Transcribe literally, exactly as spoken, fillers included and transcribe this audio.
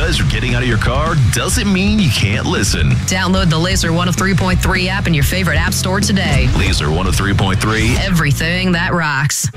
exercise or getting out of your car doesn't mean you can't listen. Download the Laser one oh three point three app in your favorite app store today. Laser one oh three point three. Everything that rocks.